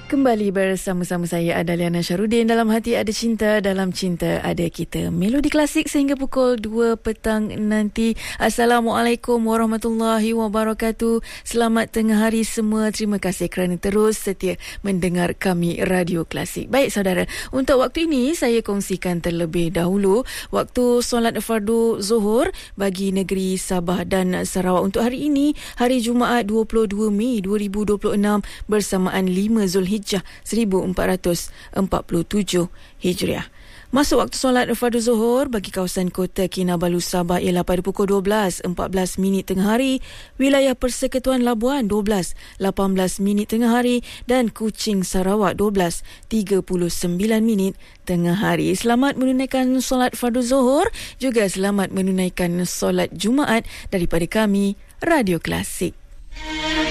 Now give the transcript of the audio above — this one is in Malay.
Kembali bersama-sama saya Adaliana Syarudin dalam Hati Ada Cinta, dalam Cinta Ada Kita. Melodi klasik sehingga pukul 2 petang nanti. Assalamualaikum warahmatullahi wabarakatuh. Selamat tengah hari semua. Terima kasih kerana terus setia mendengar kami Radio Klasik. Baik saudara, untuk waktu ini saya kongsikan terlebih dahulu waktu solat fardu Zuhur bagi negeri Sabah dan Sarawak untuk hari ini, hari Jumaat 22 Mei 2026 bersamaan 5 Zulhijjah 1447 Hijriah. Masuk waktu solat fardu Zuhur bagi kawasan Kota Kinabalu Sabah ialah pada pukul 12.14 tengah hari, wilayah Persekutuan Labuan 12.18 tengah hari dan Kuching Sarawak 12.39 tengah hari. Selamat menunaikan solat fardu Zuhur, juga selamat menunaikan solat Jumaat daripada kami Radio Klasik.